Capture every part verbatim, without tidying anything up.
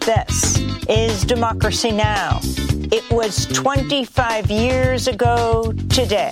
This is Democracy Now! It was twenty-five years ago today.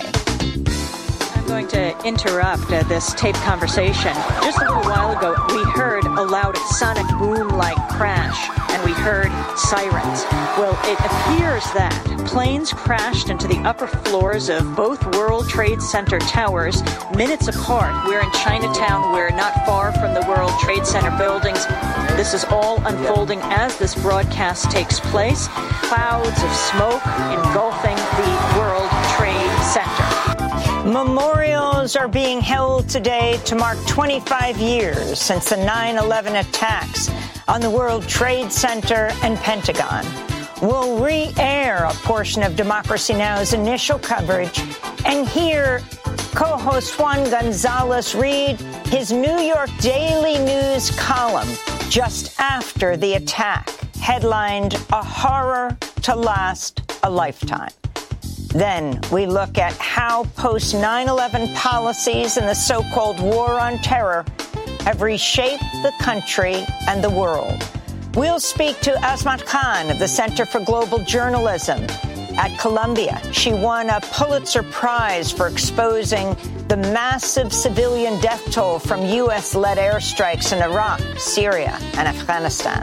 I'm going to interrupt uh, this taped conversation. Just a little while ago, we heard a loud sonic boom-like crash, and we heard sirens. Well, it appears that planes crashed into the upper floors of both World Trade Center towers minutes apart. We're in Chinatown. We're not far from the World Trade Center buildings. This is all unfolding as this broadcast takes place. Clouds of smoke engulfing the World Trade Center. Memorials are being held today to mark twenty-five years since the nine eleven attacks on the World Trade Center and Pentagon. We'll re-air a portion of Democracy Now!'s initial coverage and hear co-host Juan Gonzalez read his New York Daily News column just after the attack, headlined "A Horror to Last a Lifetime." Then we look at how post nine eleven policies and the so-called war on terror have reshaped the country and the world. We'll speak to Azmat Khan of the Center for Global Journalism at Columbia. She won a Pulitzer Prize for exposing the massive civilian death toll from U S-led airstrikes in Iraq, Syria, and Afghanistan.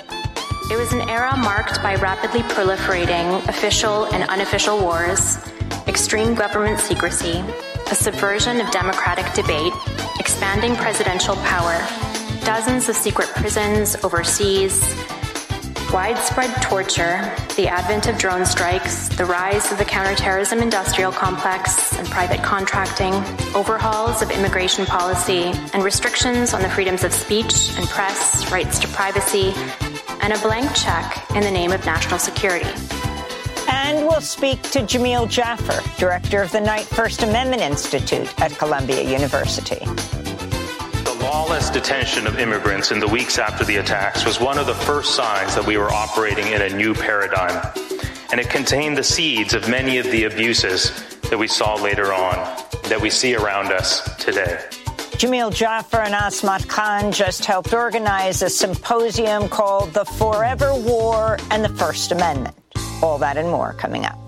It was an era marked by rapidly proliferating official and unofficial wars, extreme government secrecy, a subversion of democratic debate, expanding presidential power, dozens of secret prisons overseas, widespread torture, the advent of drone strikes, the rise of the counterterrorism industrial complex and private contracting, overhauls of immigration policy, and restrictions on the freedoms of speech and press, rights to privacy, and a blank check in the name of national security. And we'll speak to Jamil Jaffer, director of the Knight First Amendment Institute at Columbia University. The lawless detention of immigrants in the weeks after the attacks was one of the first signs that we were operating in a new paradigm, and it contained the seeds of many of the abuses that we saw later on, that we see around us today. Jamil Jaffer and Azmat Khan just helped organize a symposium called The Forever War and the First Amendment. All that and more coming up.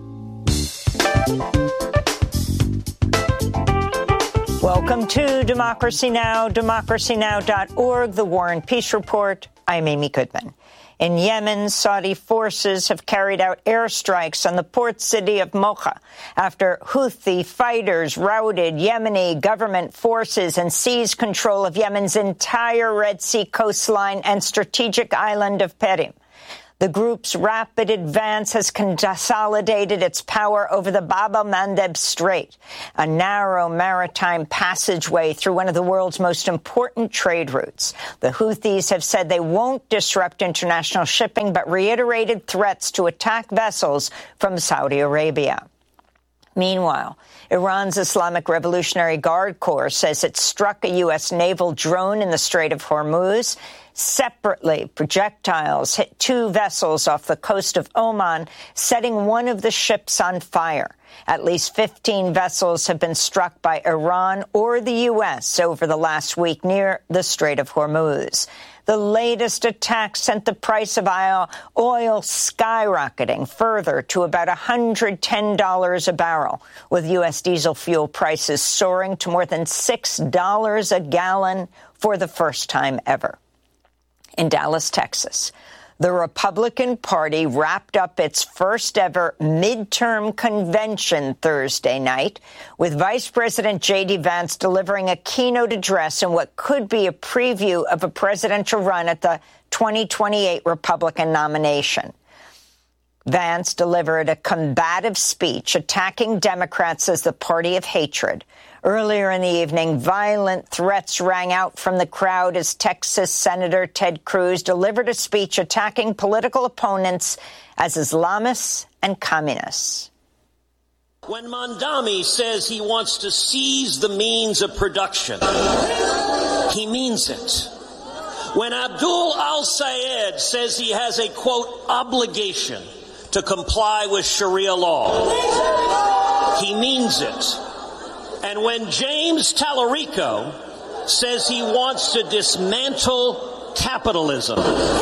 Welcome to Democracy Now!, democracy now dot org, the War and Peace Report. I'm Amy Goodman. In Yemen, Saudi forces have carried out airstrikes on the port city of Mocha after Houthi fighters routed Yemeni government forces and seized control of Yemen's entire Red Sea coastline and strategic island of Perim. The group's rapid advance has consolidated its power over the Bab el-Mandeb Strait, a narrow maritime passageway through one of the world's most important trade routes. The Houthis have said they won't disrupt international shipping, but reiterated threats to attack vessels from Saudi Arabia. Meanwhile, Iran's Islamic Revolutionary Guard Corps says it struck a U S naval drone in the Strait of Hormuz. Separately, projectiles hit two vessels off the coast of Oman, setting one of the ships on fire. At least fifteen vessels have been struck by Iran or the U S over the last week near the Strait of Hormuz. The latest attack sent the price of oil skyrocketing further to about one hundred ten dollars a barrel, with U S diesel fuel prices soaring to more than six dollars a gallon for the first time ever. In Dallas, Texas, the Republican Party wrapped up its first ever midterm convention Thursday night, with Vice President J D. Vance delivering a keynote address in what could be a preview of a presidential run at the twenty twenty-eight Republican nomination. Vance delivered a combative speech attacking Democrats as the party of hatred. Earlier in the evening, violent threats rang out from the crowd as Texas Senator Ted Cruz delivered a speech attacking political opponents as Islamists and communists. When Mondami says he wants to seize the means of production, he means it. When Abdul al-Sayed says he has a, quote, obligation to comply with Sharia law, he means it. And when James Tallarico says he wants to dismantle capitalism.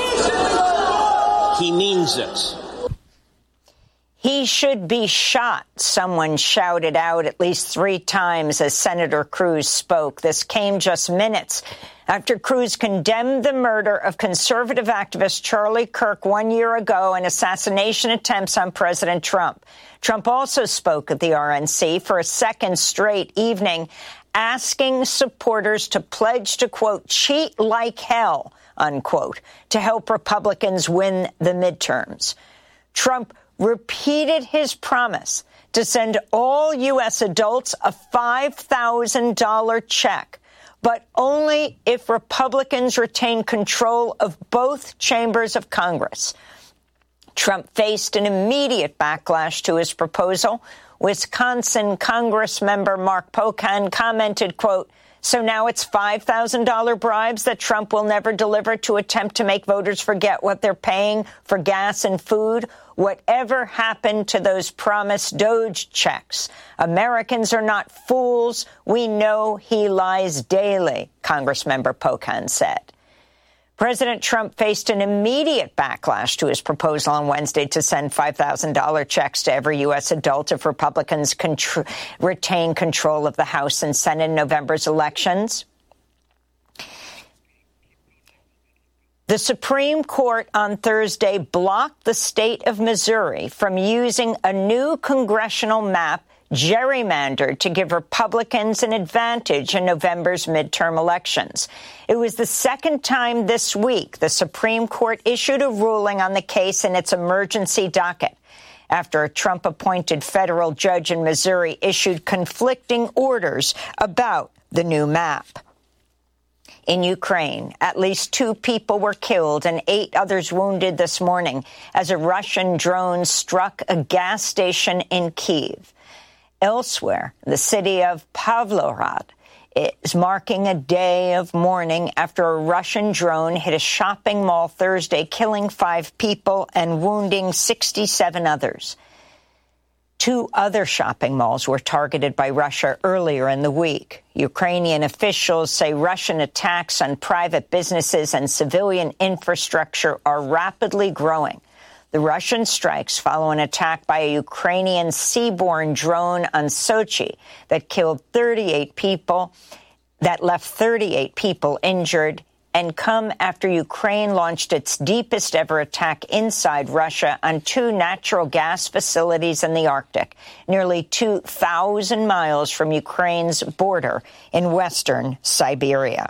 He means it. He should be shot, someone shouted out at least three times as Senator Cruz spoke. This came just minutes after Cruz condemned the murder of conservative activist Charlie Kirk one year ago and assassination attempts on President Trump. Trump also spoke at the R N C for a second straight evening, asking supporters to pledge to, quote, cheat like hell, unquote, to help Republicans win the midterms. Trump repeated his promise to send all U S adults a five thousand dollars check, but only if Republicans retain control of both chambers of Congress. Trump faced an immediate backlash to his proposal. Wisconsin Congressmember Mark Pocan commented, quote, so now it's five thousand dollars bribes that Trump will never deliver to attempt to make voters forget what they're paying for gas and food. Whatever happened to those promised Doge checks? Americans are not fools. We know he lies daily, Congressmember Pocan said. President Trump faced an immediate backlash to his proposal on Wednesday to send five thousand dollars checks to every U S adult if Republicans contr- retain control of the House and Senate in November's elections. The Supreme Court on Thursday blocked the state of Missouri from using a new congressional map gerrymandered to give Republicans an advantage in November's midterm elections. It was the second time this week the Supreme Court issued a ruling on the case in its emergency docket, after a Trump-appointed federal judge in Missouri issued conflicting orders about the new map. In Ukraine, at least two people were killed and eight others wounded this morning as a Russian drone struck a gas station in Kyiv. Elsewhere, the city of Pavlohrad is marking a day of mourning after a Russian drone hit a shopping mall Thursday, killing five people and wounding sixty-seven others. Two other shopping malls were targeted by Russia earlier in the week. Ukrainian officials say Russian attacks on private businesses and civilian infrastructure are rapidly growing. The Russian strikes follow an attack by a Ukrainian seaborne drone on Sochi that killed thirty-eight people, that left thirty-eight people injured, and come after Ukraine launched its deepest ever attack inside Russia on two natural gas facilities in the Arctic, nearly two thousand miles from Ukraine's border in western Siberia.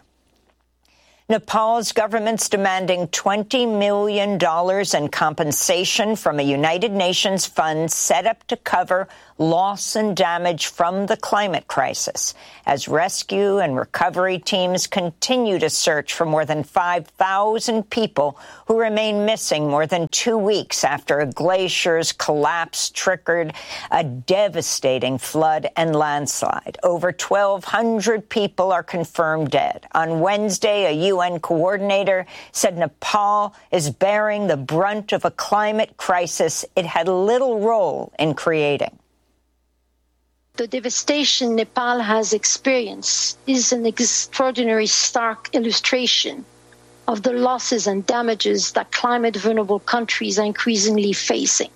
Nepal's government's demanding twenty million dollars in compensation from a United Nations fund set up to cover loss and damage from the climate crisis, as rescue and recovery teams continue to search for more than five thousand people who remain missing more than two weeks after a glacier's collapse triggered a devastating flood and landslide. Over twelve hundred people are confirmed dead. On Wednesday, a U N coordinator said Nepal is bearing the brunt of a climate crisis it had little role in creating. The devastation Nepal has experienced is an extraordinary stark illustration of the losses and damages that climate-vulnerable countries are increasingly facing.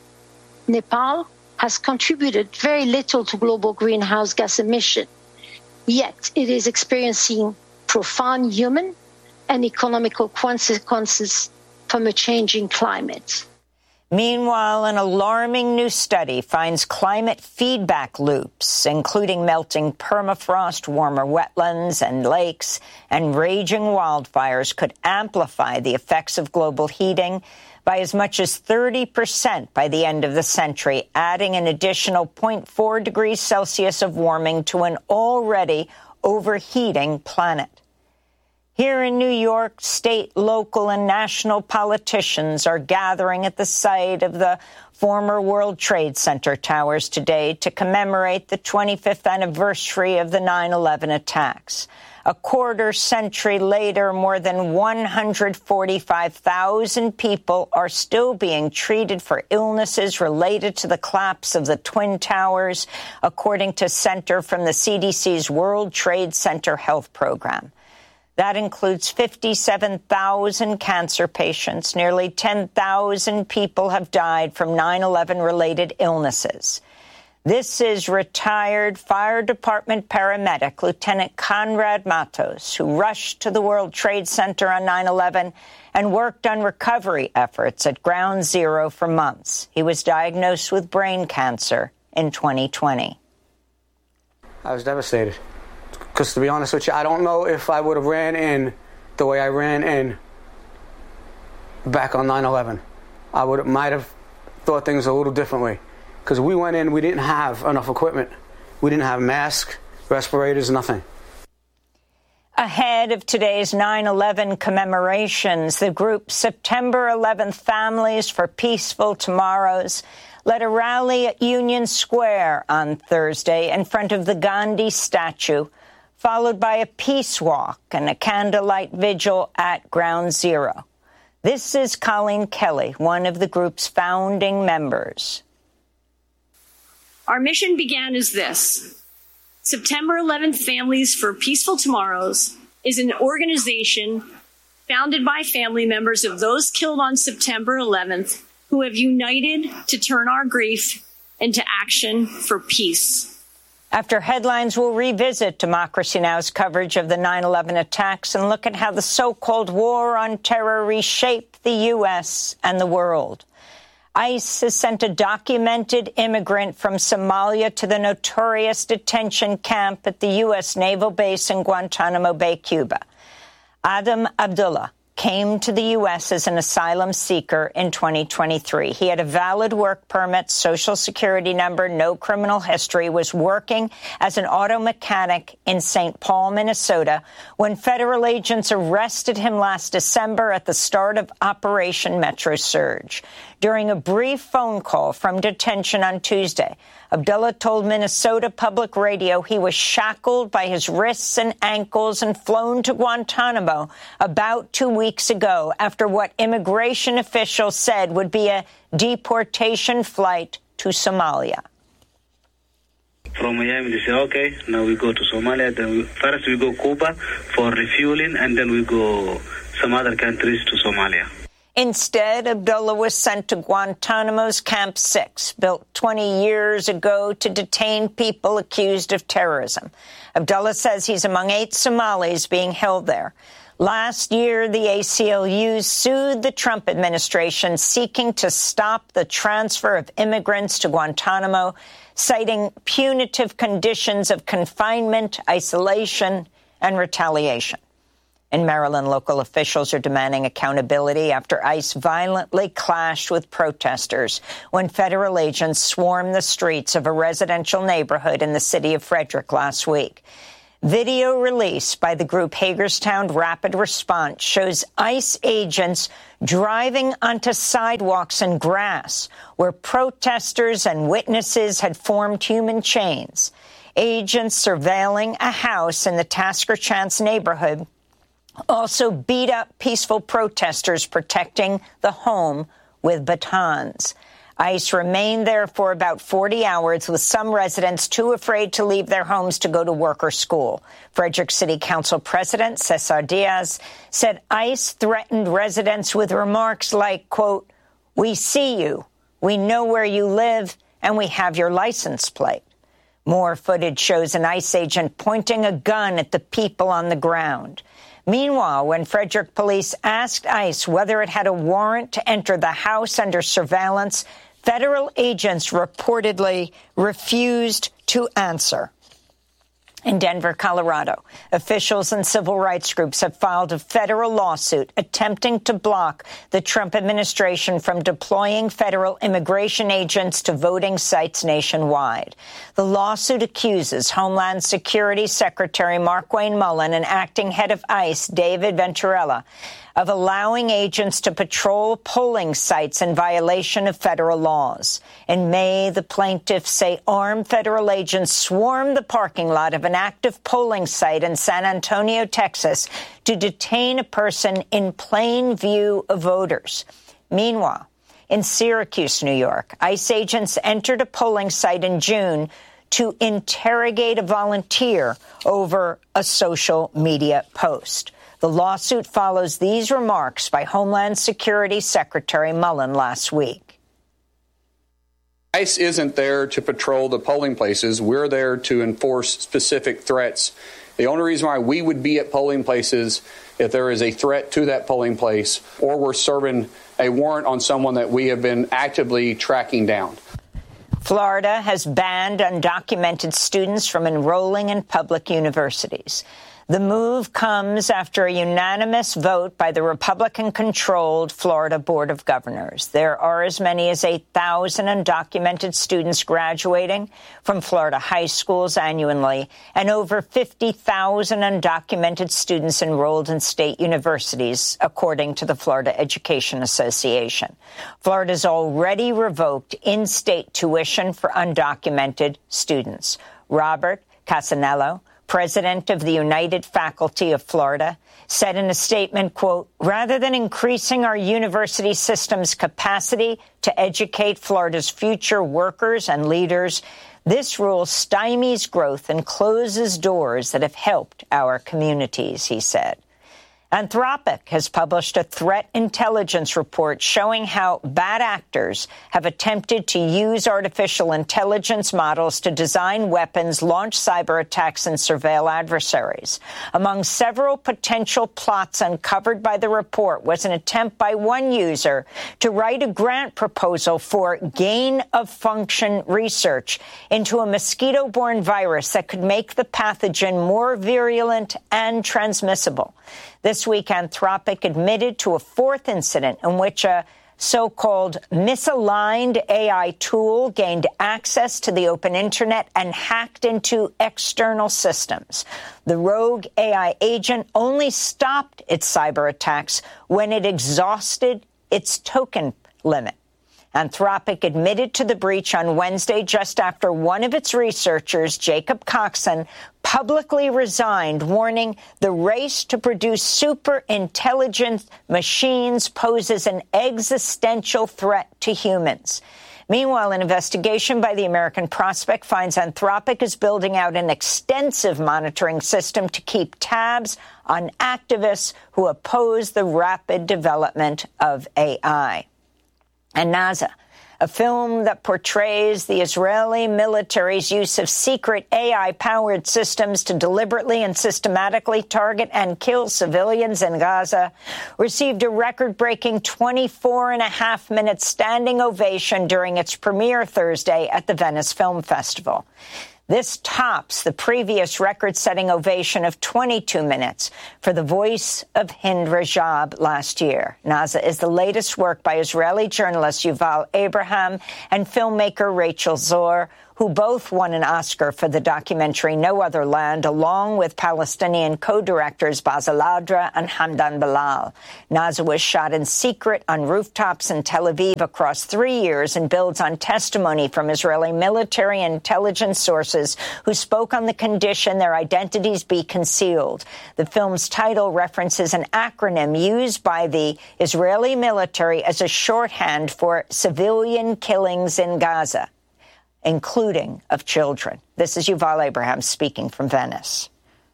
Nepal has contributed very little to global greenhouse gas emission, yet it is experiencing profound human and economical consequences from a changing climate. Meanwhile, an alarming new study finds climate feedback loops, including melting permafrost, warmer wetlands and lakes, and raging wildfires, could amplify the effects of global heating by as much as thirty percent by the end of the century, adding an additional zero point four degrees Celsius of warming to an already overheating planet. Here in New York, state, local, and national politicians are gathering at the site of the former World Trade Center towers today to commemorate the twenty-fifth anniversary of the nine eleven attacks. A quarter century later, more than one hundred forty-five thousand people are still being treated for illnesses related to the collapse of the Twin Towers, according to Center from the C D C's World Trade Center Health Program. That includes fifty-seven thousand cancer patients. Nearly ten thousand people have died from nine eleven-related illnesses. This is retired Fire Department paramedic Lieutenant Conrad Matos, who rushed to the World Trade Center on nine eleven and worked on recovery efforts at Ground Zero for months. He was diagnosed with brain cancer in twenty twenty. I was devastated. Because to be honest with you, I don't know if I would have ran in the way I ran in back on nine eleven. I would might have thought things a little differently. Because we went in, we didn't have enough equipment. We didn't have masks, respirators, nothing. Ahead of today's nine eleven commemorations, the group September eleventh Families for Peaceful Tomorrows led a rally at Union Square on Thursday in front of the Gandhi statue, followed by a peace walk and a candlelight vigil at Ground Zero. This is Colleen Kelly, one of the group's founding members. Our mission began as this. September eleventh Families for Peaceful Tomorrows is an organization founded by family members of those killed on September eleventh who have united to turn our grief into action for peace. After headlines, we'll revisit Democracy Now!'s coverage of the nine eleven attacks and look at how the so-called war on terror reshaped the U S and the world. ICE has sent a documented immigrant from Somalia to the notorious detention camp at the U S naval base in Guantanamo Bay, Cuba. Adam Abdullah came to the U S as an asylum seeker in twenty twenty-three. He had a valid work permit, Social Security number, no criminal history, was working as an auto mechanic in Saint Paul, Minnesota, when federal agents arrested him last December at the start of Operation Metro Surge. During a brief phone call from detention on Tuesday, Abdullah told Minnesota Public Radio he was shackled by his wrists and ankles and flown to Guantanamo about two weeks ago after what immigration officials said would be a deportation flight to Somalia. From Miami, they say, okay, now we go to Somalia. Then we, first we go Cuba for refueling, and then we go some other countries to Somalia. Instead, Abdullah was sent to Guantanamo's Camp six, built twenty years ago to detain people accused of terrorism. Abdullah says he's among eight Somalis being held there. Last year, the A C L U sued the Trump administration, seeking to stop the transfer of immigrants to Guantanamo, citing punitive conditions of confinement, isolation, and retaliation. In Maryland, local officials are demanding accountability after ICE violently clashed with protesters when federal agents swarmed the streets of a residential neighborhood in the city of Frederick last week. Video released by the group Hagerstown Rapid Response shows ICE agents driving onto sidewalks and grass where protesters and witnesses had formed human chains. Agents surveilling a house in the Tasker Chance neighborhood also beat up peaceful protesters protecting the home with batons. ICE remained there for about forty hours, with some residents too afraid to leave their homes to go to work or school. Frederick City Council President Cesar Diaz said ICE threatened residents with remarks like, quote, "We see you, we know where you live, and we have your license plate." More footage shows an ICE agent pointing a gun at the people on the ground. Meanwhile, when Frederick police asked ICE whether it had a warrant to enter the house under surveillance, federal agents reportedly refused to answer. In Denver, Colorado, officials and civil rights groups have filed a federal lawsuit attempting to block the Trump administration from deploying federal immigration agents to voting sites nationwide. The lawsuit accuses Homeland Security Secretary Markwayne Mullin and acting head of ICE, David Venturella, of allowing agents to patrol polling sites in violation of federal laws. In May, the plaintiffs say armed federal agents swarmed the parking lot of an active polling site in San Antonio, Texas, to detain a person in plain view of voters. Meanwhile, in Syracuse, New York, ICE agents entered a polling site in June to interrogate a volunteer over a social media post. The lawsuit follows these remarks by Homeland Security Secretary Mullen last week. ICE isn't there to patrol the polling places. We're there to enforce specific threats. The only reason why we would be at polling places if there is a threat to that polling place or we're serving a warrant on someone that we have been actively tracking down. Florida has banned undocumented students from enrolling in public universities. The move comes after a unanimous vote by the Republican-controlled Florida Board of Governors. There are as many as eight thousand undocumented students graduating from Florida high schools annually, and over fifty thousand undocumented students enrolled in state universities, according to the Florida Education Association. Florida's already revoked in-state tuition for undocumented students. Robert Casanello, president of the United Faculty of Florida, said in a statement, quote, rather than increasing our university system's capacity to educate Florida's future workers and leaders, this rule stymies growth and closes doors that have helped our communities, he said. Anthropic has published a threat intelligence report showing how bad actors have attempted to use artificial intelligence models to design weapons, launch cyber attacks, and surveil adversaries. Among several potential plots uncovered by the report was an attempt by one user to write a grant proposal for gain-of-function research into a mosquito-borne virus that could make the pathogen more virulent and transmissible. This week, Anthropic admitted to a fourth incident in which a so-called misaligned A I tool gained access to the open internet and hacked into external systems. The rogue A I agent only stopped its cyber attacks when it exhausted its token limit. Anthropic admitted to the breach on Wednesday just after one of its researchers, Jacob Coxon, publicly resigned, warning the race to produce super intelligent machines poses an existential threat to humans. Meanwhile, an investigation by the American Prospect finds Anthropic is building out an extensive monitoring system to keep tabs on activists who oppose the rapid development of A I. And NASA, a film that portrays the Israeli military's use of secret A I-powered systems to deliberately and systematically target and kill civilians in Gaza, received a record-breaking twenty-four and a half minute standing ovation during its premiere Thursday at the Venice Film Festival. This tops the previous record-setting ovation of twenty-two minutes for The Voice of Hind Rajab last year. Naza is the latest work by Israeli journalist Yuval Abraham and filmmaker Rachel Zor, who both won an Oscar for the documentary No Other Land, along with Palestinian co-directors Basil Adra and Hamdan Bilal. Naza was shot in secret on rooftops in Tel Aviv across three years and builds on testimony from Israeli military intelligence sources who spoke on the condition their identities be concealed. The film's title references an acronym used by the Israeli military as a shorthand for civilian killings in Gaza, including of children. This is Yuval Abraham speaking from Venice.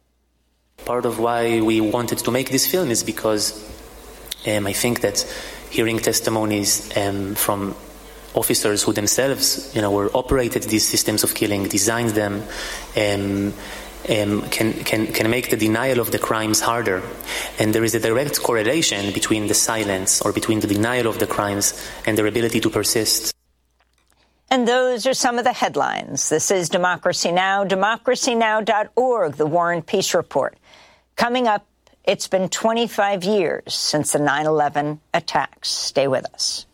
Part of why we wanted to make this film is because um, I think that hearing testimonies um, from officers who themselves, you know, were operated these systems of killing, designed them, um, um, can, can, can make the denial of the crimes harder. And there is a direct correlation between the silence or between the denial of the crimes and their ability to persist. And those are some of the headlines. This is Democracy Now!, democracy now dot org, the War and Peace Report. Coming up, it's been twenty-five years since the nine eleven attacks. Stay with us.